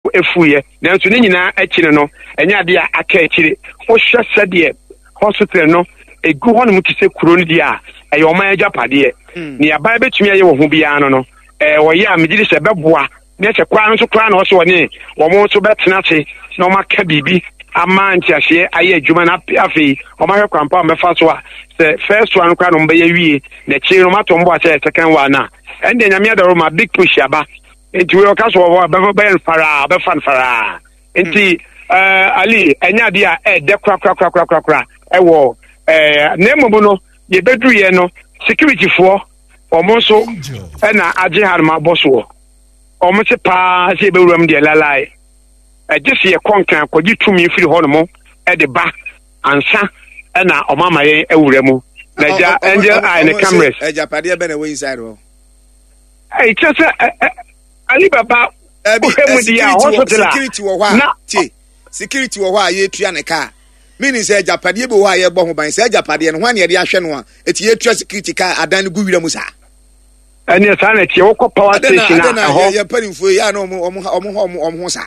efuye na nso ne nyina akire no enya de aka akire wo hwɛ sɛdeɛ hospital no egu hɔ no mu tise kuro no dia ɛyɛ ɔman agapade ne aban betumi ayɛ wo ho bia no wɔyɛ a megye sɛ bɛboa ne sɛ kwa no so kwa na ɔso wɔne wɔn so bɛtena se na ɔma ka bibi ama ntiahye ayɛ adwuma na afei ɔma hwɛ kwampa ɔmɛfa so a sɛ first one kwa no mbɛyɛ wie na kyiri no mato mbo akyɛ second one na ɛnde nyame adaro ma big push aba enti we ɔka so wɔ bɛfa fara bɛfa fara enti ali enya dia de kra ɛwɔ na mmom no yɛbɛduru yɛ no security fo ɔmo so ɛna agye harma bɔso ɔmo se paa se bɛwuram de lalai ɛgye se yɛ kɔnkan kɔgye tumi firi hɔ no mo ɛde ba ansa ɛna ɔmama yɛn awura mu na ja angel eye ne cameras japade bɛ na wɔ inside hɔ ai kyese ali baba mu dia hospital security wɔ hɔ a security wɔ hɔ a yɛtua ne car meaning say japade be hɔ a yɛbɔ ho ban say japade no ho ne yɛde ahwɛ no a eti yɛtua security car adan no gu wira mu sa ɛne saa na tie wokɔ power station na hɔ yɛ panimfo ya na ɔmo ho sa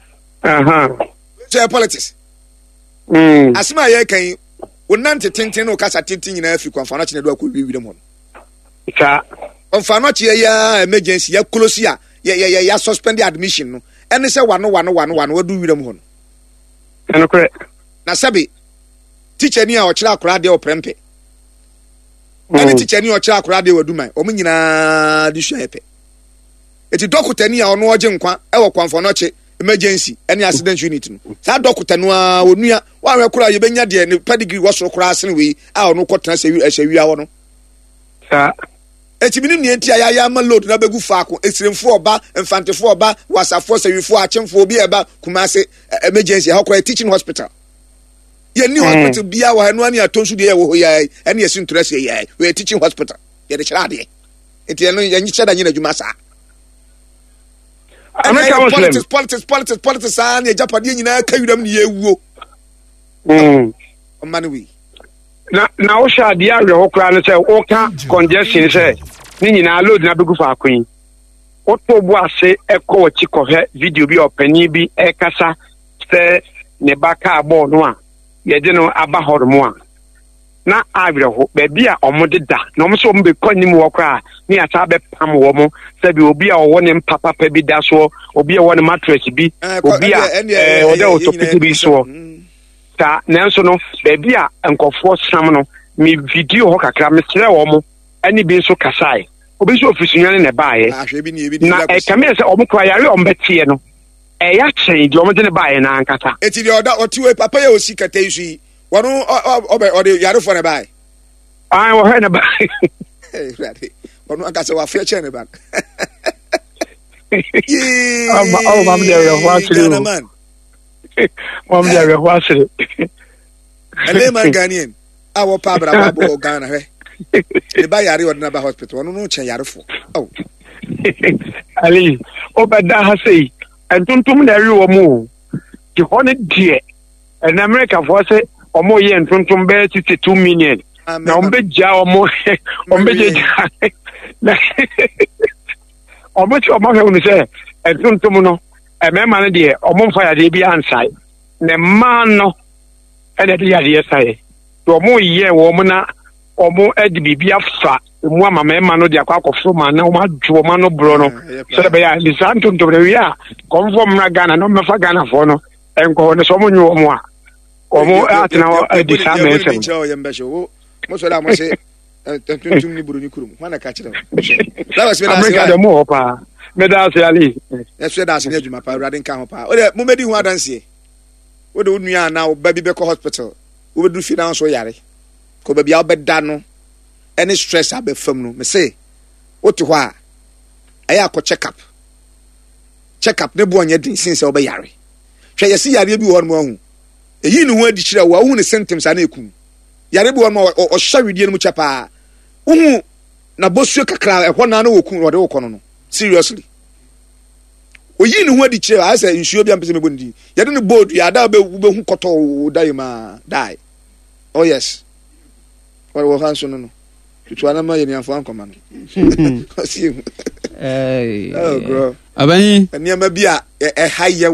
so politics asema yɛ kan wonante tenten no kasa tenten nyina afi kwanfa no kyene do akɔ wira mu sa ɔmfa no kye ya emergency ya close ya suspend admission no ɛne sɛ wano wadu wira mu hɔ no ɛno correct na sabi teacher ni a ɔkyerɛ akora de oprempe ɛne teacher ni a ɔkyerɛ akora de waduman ɔmo nyinaa de hwɛ ɛpɛ eti doctor ni a ɔno ɔgye nkwa ɛwɔ kwanfo no kye emergency ɛne accident unit no saa doctor no a onua wa hwɛ kora yɛbɛnya de ne pedigree wɔsoro kora asene wei a ɔno kɔtena sɛ ɛhyɛwia hɔ no sa eti binim ne enti ayaya ma load na begu faako esiremfo oba mfantefo oba wasafo sawifo achemfo obi eba kumase emergency ha kora teaching hospital ye ni hospital bia wa hanu ani atonsu de ye wo ya ene ye sintress ye we teaching hospital ye de kyerade enti eno ye nyikyeda nyina dwuma sa America Muslim politics an ye japade nyina ka wiram ne ye wuo o mani wi na wo sha dia we ho kra no say wo ka congestion say ni nyina load na begu fa akwen wo to bu ase ekọ wachi kohwe video bi opani bi ekasa say ne baka abo no a ye de no aba hormo a na awre ho ba bia omode da na omso ombe kwanim wo kra ni ata be pam wo mo say bi obi a wo ne papa pa bi da so obi a wo ne mattress bi obi a o de orthopedic bi so ta nanso no beebi a nkofo sam no me video ho kakra me sere wo mo ani bi so kasai obi so ofisunwane ne baaye na e kame se omo kwa yare ombetie no e ya chen di omo de ne baaye na ankata eti di oda otiwe papa ya osi kata isu wono obe yare fo ne baaye wo he ne baaye ready wono akase wa fe che ne ba mam de yo wa sire Mom dia we wasere. Ele man Ghanaian. Awo pa bra babo Ghana he. Le ba yare ordinary hospital. No no chen yarefo. Oh. Ali, obada ha sei. Entuntum na ri wo mu. Ti hone die. En America for say omo ye entuntum be 2 million. Na ombe ja omo ombe ja. Omo chi omo he unu say entuntum no emema no de omomfa ya de bi ansai ne man no ene de ya de sai to omo ye wo mo na omo edi bibia fa mu ama mema no de akwa ma na o ma dwo ma no bro no so be ya lisanto to be ya konfo mra Ghana no mefa Ghana fo no enko ne so mo nyu omo a omo atena edi sa me ese mo so la mo se tuntum ni buru ni kurum wana ka kire la was America de mo pa medal se Ali yes da se ne adwuma pa rade nka ho pa o de mo medi hu adanse o de onua na o ba bi be ko hospital o be du finance o yare ko ba bia o be da no any stress abefam no me say o ti ho a aya ko check up ne bu onye din since o be yare hwe yesi yare bi wo no hu eyi ni hu adi kire wo hu ne symptoms ana ekun yare bi wo no o hwawidie no mu chapa hu na bosuo kakra ehɔ na na wo kun wo de wo kono no seriously oyi ni hu adi kire a say nsuo bia mpese mebɔ ndi yade ne board ya da be hu kɔtɔ dai ma dai oh yes wo hanso no tutu ana ma yeni afan koma no oh bro abani eniama bia e high